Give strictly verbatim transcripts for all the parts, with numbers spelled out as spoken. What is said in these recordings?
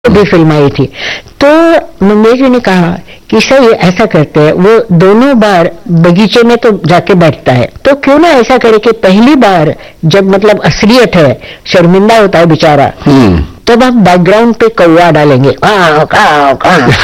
भी फिल्म आई थी। तो मंगेश जी ने कहा कि सही ऐसा करते हैं, वो दोनों बार बगीचे में तो जाके बैठता है, तो क्यों ना ऐसा करे कि पहली बार जब मतलब असलियत है, शर्मिंदा होता है बेचारा, तब हम बैकग्राउंड पे कौवा डालेंगे काव काव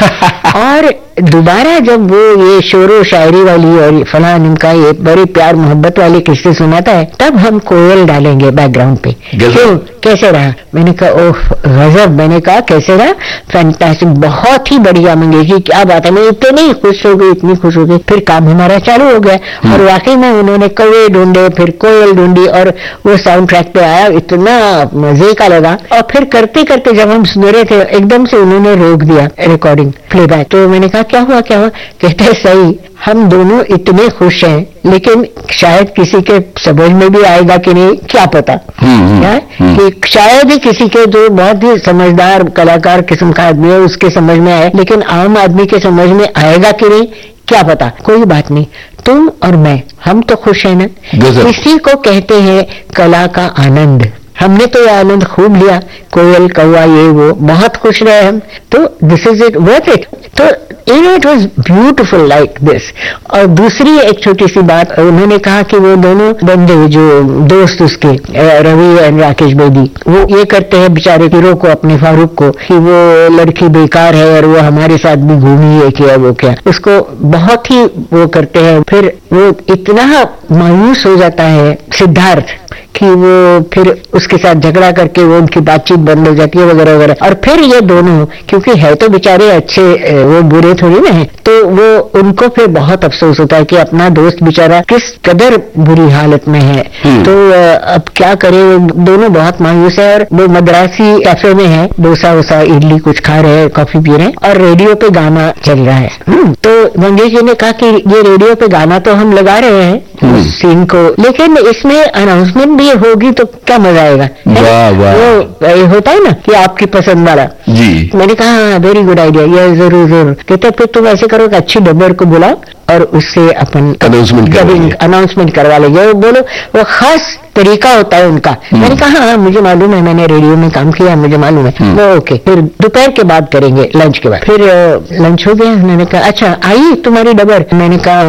काव और दोबारा जब वो ये शोरो शायरी वाली और फलां इनका ये बड़ी प्यार मोहब्बत वाली किस्से सुनाता है, तब हम कोयल डालेंगे बैकग्राउंड पे। क्यों, कैसे रहा? मैंने कहा ओह गजब। मैंने कहा कैसे रहा? फैंटास्टिक, बहुत ही बढ़िया मंगेश जी, क्या बात है। मैं इतनी खुश हो गई, इतनी खुश हो गई। फिर काम हमारा चालू हो गया और वाकई में उन्होंने कौवे ढूंढे, फिर कोयल ढूंढी और वो साउंड ट्रैक पे आया, इतना मजे का लगा। और फिर करते करते जब हम सुन रहे थे, एकदम से उन्होंने रोक दिया रिकॉर्डिंग प्लेबैक। तो मैंने कहा क्या हुआ क्या हुआ? कहते हैं सही, हम दोनों इतने खुश हैं, लेकिन शायद किसी के समझ में भी आएगा कि नहीं, क्या पता। क्या कि शायद ही किसी के जो बहुत ही समझदार कलाकार किस्म का आदमी है उसके समझ में आए, लेकिन आम आदमी के समझ में आएगा कि नहीं, क्या पता। कोई बात नहीं, तुम और मैं, हम तो खुश है ना। इसी को कहते हैं कला का आनंद। हमने तो ये आनंद खूब लिया, कोयल कौवा ये वो, बहुत खुश रहे हम। तो this is it, worth it. तो you know it was beautiful like this. और दूसरी एक छोटी सी बात, उन्होंने कहा कि वो दोनों बंदे जो दोस्त उसके रवि एंड राकेश बेदी, वो ये करते हैं बेचारे हीरो को, अपने फारूक को, कि वो लड़की बेकार है और वो हमारे साथ भी घूमी है, क्या वो क्या, उसको बहुत ही वो करते हैं। फिर वो इतना मायूस हो जाता है सिद्धार्थ कि वो फिर उसके साथ झगड़ा करके वो उनकी बातचीत बंद हो जाती है वगैरह वगैरह। और फिर ये दोनों, क्योंकि है तो बेचारे अच्छे, वो बुरे थोड़ी ना है, तो वो उनको फिर बहुत अफसोस होता है कि अपना दोस्त बेचारा किस कदर बुरी हालत में है। तो अब क्या करे, दोनों बहुत मायूस है। और वो मद्रासी कैफे में है, डोसा वोसा इडली कुछ खा रहे हैं, कॉफी पी रहे हैं और रेडियो पे गाना चल रहा है। तो मंगेश जी ने कहा कि ये रेडियो पे गाना तो हम लगा रहे हैं सीन को, लेकिन इसमें अनाउंसमेंट भी होगी तो क्या मजा आएगा। वाह वाह। वो होता है ना कि आपकी पसंद वाला जी। मैंने कहा वेरी गुड आइडिया, ये जरूर जरूर। कहते फिर तुम ऐसे करो कि अच्छी डबर को बुलाओ और उससे अपन अनाउंसमेंट अनाउंसमेंट करवा लेंगे। वो बोलो वो खास तरीका होता है उनका। मैंने कहा हाँ मुझे मालूम है, मैंने रेडियो में काम किया, मुझे मालूम है। वो ओके, फिर दोपहर के बाद करेंगे, लंच के बाद। फिर लंच हो गया, मैंने कहा अच्छा आई तुम्हारी डबर? मैंने कहा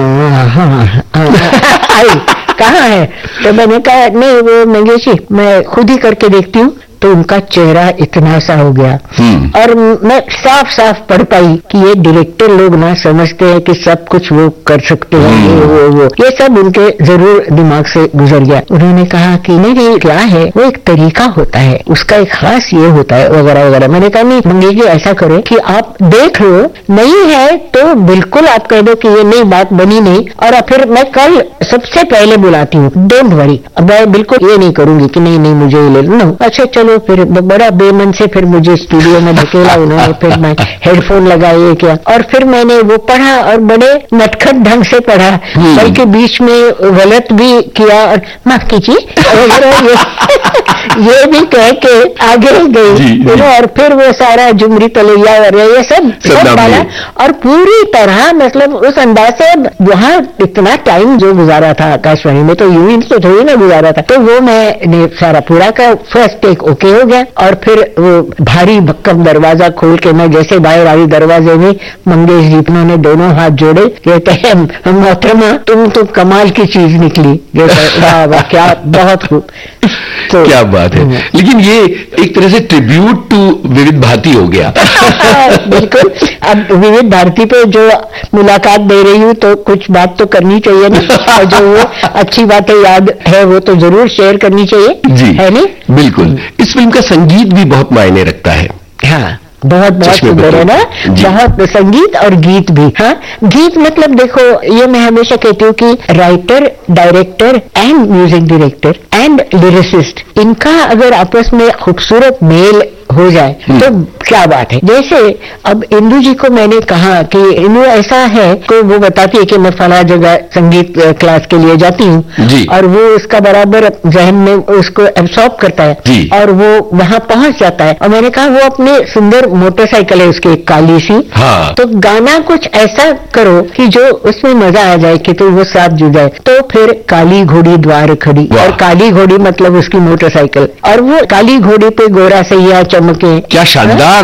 हाँ आई। कहाँ है? तो मैंने कहा नहीं वो मंगेश जी मैं खुद ही करके देखती हूँ। तो उनका चेहरा इतना सा हो गया और मैं साफ साफ पढ़ पाई कि ये डायरेक्टर लोग ना समझते हैं कि सब कुछ वो कर सकते हैं, ये वो वो ये सब उनके जरूर दिमाग से गुजर गया। उन्होंने कहा कि नहीं नहीं क्या है, वो एक तरीका होता है, उसका एक खास ये होता है वगैरह वगैरह। मैंने कहा नहीं मंगेश जी ऐसा करो कि आप देख लो, नहीं है तो बिल्कुल आप कह दो कि ये नई बात बनी नहीं, और फिर मैं कल सबसे पहले बुलाती हूँ, डोंट वरी। मैं बिल्कुल ये नहीं करूंगी कि नहीं नहीं मुझे ले लो। अच्छा चलो, फिर बड़ा बेमन से फिर मुझे स्टूडियो में धकेला उन्होंने, फिर मैं हेडफोन लगाए क्या, और फिर मैंने वो पढ़ा और बड़े नटखट ढंग से पढ़ा, बल्कि बीच में गलत भी किया और माफ कीजिए ये, ये भी कह के आगे गई। और फिर वो सारा जुमरी तलैया और ये सब सब डाला और पूरी तरह मतलब उस अंदाज से वहाँ इतना टाइम जो गुजारा था आकाशवाणी में, तो यूं ही तो थोड़ी ना गुजारा था। तो वो मैंने सारा पूरा का फर्स्ट टेक ओके हो गया। और फिर वो भारी भक्कम दरवाजा खोल के मैं जैसे बाहर आई, दरवाजे में मंगेश जी ने दोनों हाथ जोड़े, कहते हैं मोहतरमा तुम तो कमाल की चीज निकली। वाह वाह क्या बहुत खूब। तो क्या बात है। लेकिन ये एक तरह से ट्रिब्यूट टू विविध भारती हो गया। बिल्कुल। अब विविध भारती पे जो मुलाकात दे रही हूँ तो कुछ बात तो करनी चाहिए ना, और जो वो अच्छी बातें याद है वो तो जरूर शेयर करनी चाहिए जी, है नहीं? बिल्कुल। इस फिल्म का संगीत भी बहुत मायने रखता है। हाँ बहुत बहुत सुंदर है ना, बहुत संगीत और गीत भी। हाँ गीत मतलब देखो ये मैं हमेशा कहती हूँ कि writer, director and music director and lyricist, इनका अगर आपस में खूबसूरत मेल हो जाए तो क्या बात है। जैसे अब इंदु जी को मैंने कहा कि इंदु ऐसा है कि वो बताती है कि मैं फला जगह संगीत क्लास के लिए जाती हूँ, और वो उसका बराबर जहन में उसको एब्सॉर्ब करता है और वो वहाँ पहुंच जाता है। और मैंने कहा वो अपने सुंदर मोटरसाइकिल है उसकी काली सी, हाँ। तो गाना कुछ ऐसा करो कि जो उसमें मजा आ जाए कि तो वो साथ जुड़ जाए। तो फिर काली घोड़ी द्वार खड़ी, और काली घोड़ी मतलब उसकी मोटरसाइकिल, और वो काली घोड़ी पे गोरा सैया चमके। क्या शानदार